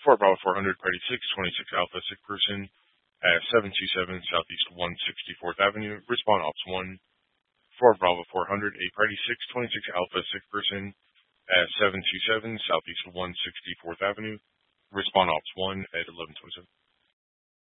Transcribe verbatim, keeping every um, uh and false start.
four Bravo four hundred, Party six, twenty-six Alpha, sick person at seven two seven Southeast one hundred sixty-fourth Avenue. Respond Ops one. four Bravo four hundred, a Party six, twenty-six Alpha, sick person at seven two seven Southeast one hundred sixty-fourth Avenue. Respond Ops one at eleven twenty-seven.